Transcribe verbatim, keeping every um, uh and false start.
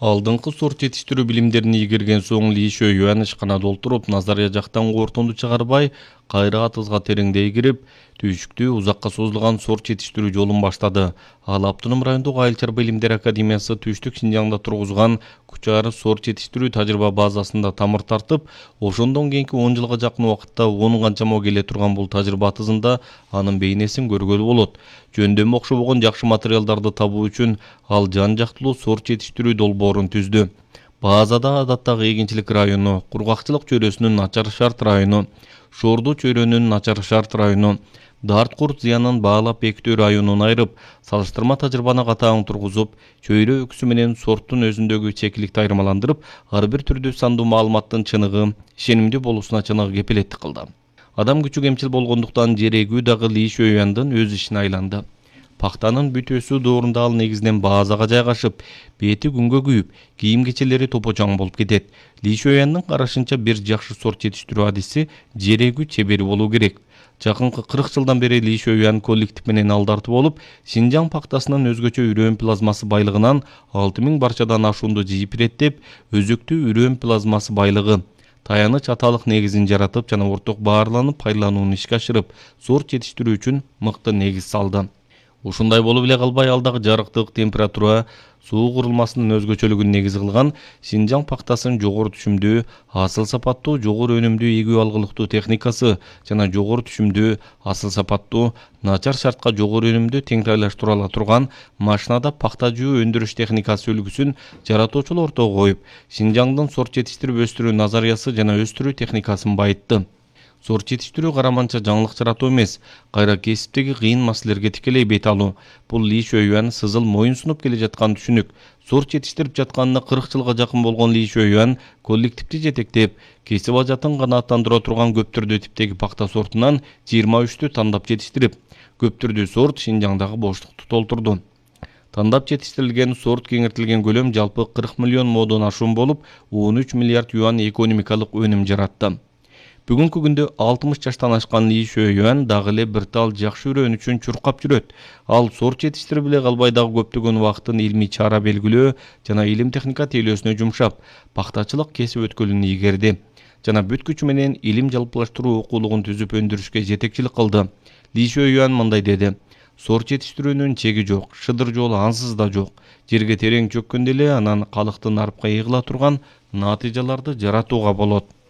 Алдыңкы сорт жетиштирүү билимдерин ийгерген соң Ли Шөйюан ишкана долтуруп, назария жактан кортунду чыгарбай, кайра атызга тереңдей кирип, түйшүктүү узакка созулган сорт жетиштирүү жолун баштады. Ал Автоном райондук Айыл чарба илимдер академиясы Түштүк Шинжаңда тургузган Кучары сорт жетиштирүү тажрыйба базасында тамыр тартып, ошондон кийинки он жылга жакын убакытта он канчама келе турган бул тажрыйба атызында анын бейнесин көргөлү болот. Жөндөмү окшобогон жакшы материалдарды табуу үчүн ал жан жактылуу сорт жетиштирүү долбоорун түздү. Базада адаттагы эгинчилик району, кургакчылык чөйрөсүнүн начар шарт району, шорду чөйрөнүн начар шарт району, дарт курт зыянын баалап бекитүү районун айырып, салыштырма тажрыйбаны катаң тургузуп, чөйрө өксү менен сорттун өзүндөгү чекиликти айырмаландырып, ар бир түрдүү сандуу маалыматтын чыныгы, ишенимдүү болуусуна чыныгы кепилеттик кылды. Адам күчү кемчил болгондуктан жерегүү дагы Ли Шөйюандын өз ишине айланды. Пактанын бүтөөсү доорунда ал негизинен базага жайгашып, бети күнгө күйүп, кийим-кечелери топочоң болуп кетет. Ли Шөйюандын карашынча бир жакшы сорт жетиштирүү адиси жерегүү чебери болуу керек. Жакынкы кырк жылдан бери Ли Шөйюан коллектив менен алдартып болуп, Шинжаң пактасынын өзгөчө үрөөн плазмасы байлыгынан алты миң барчадан ашуунду жыйып иреттеп, өзөктүү үрөөн плазмасы байлыгы, таяныч аталык негизин жаратып жана орток баарланып пайдаланууну ишке ашырып, сорт жетиштирүү үчүн мыкты негиз салды. Ушундай болуп эле калбай, алдагы жарыктык, температура, суу курулмасынын өзгөчөлүгүн негиз кылган Шинжаң пактасынын жогору түшүмдүү, асыл сапаттуу, жогору өнүмдүү эгүү алгылыктуу техникасы жана жогору түшүмдүү, асыл сапаттуу, начар шартка жогору өнүмдүү теңтайлаштыра ала турган машинада пакта жөө өндүрүш техникасы үлгүсүн жаратуучулар ортого коюп, Шинжаңдын сорт жетиштирип өстүрүү назариясы жана өстүрүү техникасын байытты. Сорт жетиштирүү караманча жаңылык жаратуу эмес, кайра кесиптеги кыйын маселелерге тикелей бет алуу. Бул Ли Шөйюан сызыл моюн сунуп келе жаткан түшүнүк. Сорт жетиштирип жатканына кырк жылга жакын болгон Ли Шөйюан коллективди жетектеп, кесип ажатын канааттандыра турган көп түрдүү типтеги пакта сортунан жыйырма үчтү тандап жетиштирип, көп түрдүү сорт Шинжаңдагы боштукту толтурду. Тандап жетиштирилген сорт кеңиртилген көлөм жалпы кырк миллион модон ашуун болуп, он үч миллиард юан экономикалык өнүм жаратты. Бүгүнкү күндө алтымыш жаштан ашкан Ли Шөйюан дагы эле бир тал жакшы үрөөн үчүн чуркап жүрөт. Ал сорт жетиштирип эле калбай дагы көптөгөн убактын илмий чара белгилөө жана илим техника тейлөөсүнө жумшап, пактачылык кесип өткөлүн ийгерди жана бүт күчү менен илим жалпылаштыруу окуулугун түзүп өндүрүшкө жетекчилик кылды. Ли Шөйюан мындай деди: сорт жетиштирүүнүн чеги жок, шыдыр жолу ансыз да жок. Жерге терең чөккөндө эле анан калктын арпка ыйгыла турган натыйжаларды жаратууга болот.